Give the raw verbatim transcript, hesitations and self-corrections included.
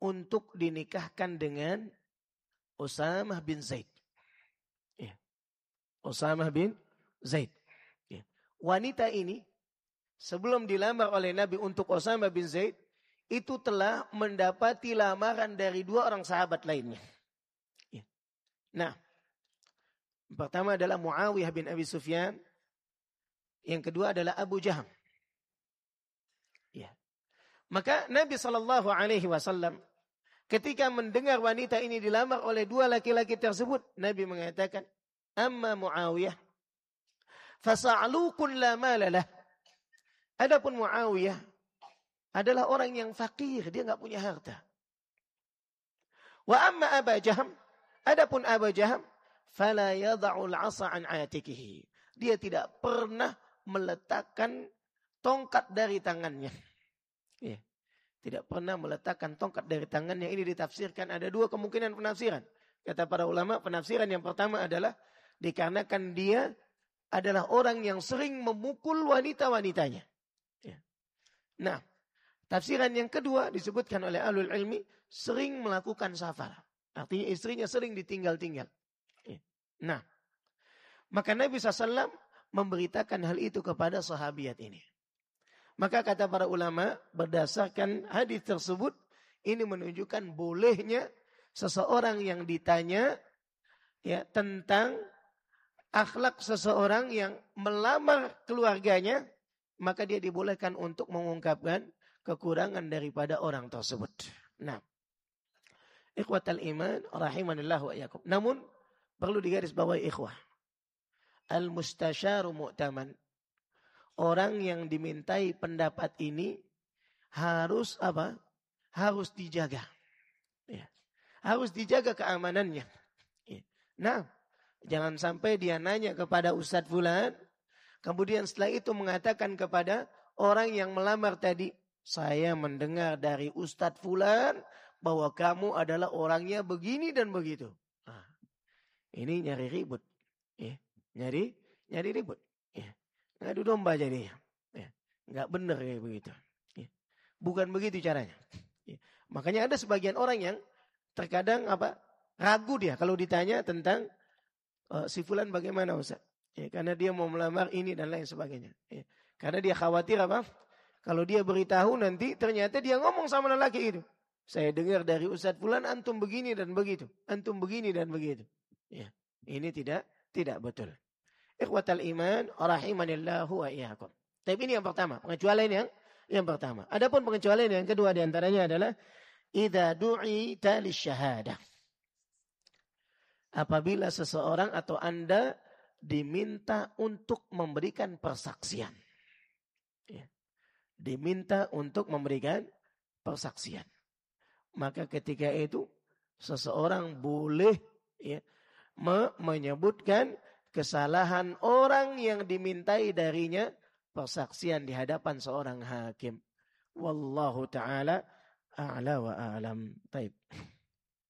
untuk dinikahkan dengan Usamah bin Zaid. Ya. Usamah bin Zaid. Ya. Wanita ini sebelum dilamar oleh Nabi untuk Usamah bin Zaid, itu telah mendapati lamaran dari dua orang sahabat lainnya. Ya. Nah, pertama adalah Muawiyah bin Abi Sufyan, yang kedua adalah Abu Jaham. Ya. Maka Nabi shallallahu alaihi wasallam ketika mendengar wanita ini dilamar oleh dua laki-laki tersebut, Nabi mengatakan, "Amma Muawiyah, fasa'lukun la malalah." Adapun Muawiyah adalah orang yang fakir, dia enggak punya harta. Wa amma Abu Jaham, adapun Abu Jaham, fala yad'ul 'asa an atikihi. Dia tidak pernah meletakkan tongkat dari tangannya. Ya. Tidak pernah meletakkan tongkat dari tangannya. Ini ditafsirkan ada dua kemungkinan penafsiran. Kata para ulama, penafsiran yang pertama adalah dikarenakan dia adalah orang yang sering memukul wanita-wanitanya. Ya. Nah, tafsiran yang kedua disebutkan oleh ahlul ilmi, sering melakukan safar. Artinya istrinya sering ditinggal-tinggal. Ya. Nah, maka Nabi shallallahu alaihi wasallam memberitakan hal itu kepada sahabiat ini. Maka kata para ulama, berdasarkan hadis tersebut, ini menunjukkan bolehnya seseorang yang ditanya ya tentang akhlak seseorang yang melamar keluarganya, maka dia dibolehkan untuk mengungkapkan kekurangan daripada orang tersebut. Nah, ikhwatal iman rahimanillah wa iyyakum. Namun perlu digarisbawahi ikhwah, al-mustasyaru mu'taman. Orang yang dimintai pendapat ini harus apa? Harus dijaga. Ya. Harus dijaga keamanannya. Ya. Nah, jangan sampai dia nanya kepada Ustadz Fulan, kemudian setelah itu mengatakan kepada orang yang melamar tadi, saya mendengar dari Ustadz Fulan bahwa kamu adalah orangnya begini dan begitu. Nah, ini nyari ribut. Ya. Nyari, nyari ribut. Ya. Ngadu domba jadinya. Ya. Nggak benar kayak begitu. Ya. Bukan begitu caranya. Ya. Makanya ada sebagian orang yang terkadang apa ragu dia kalau ditanya tentang uh, si fulan bagaimana Ustaz. Ya, karena dia mau melamar ini dan lain sebagainya. Ya. Karena dia khawatir apa? Kalau dia beritahu nanti ternyata dia ngomong sama lelaki itu. Saya dengar dari Ustaz fulan antum begini dan begitu. Antum begini dan begitu. Ya. Ini tidak tidak betul. Ikhwatal iman rahimanillahu wa iyyakum. Tapi ini yang pertama, pengecualian yang yang pertama. Adapun pengecualian yang kedua di antaranya adalah idza du'ita lisyahadah. Apabila seseorang atau Anda diminta untuk memberikan persaksian. Ya. Diminta untuk memberikan persaksian. Maka ketika itu seseorang boleh ya, me- menyebutkan kesalahan orang yang dimintai darinya persaksian di hadapan seorang hakim. Wallahu ta'ala a'la wa a'lam. Baik.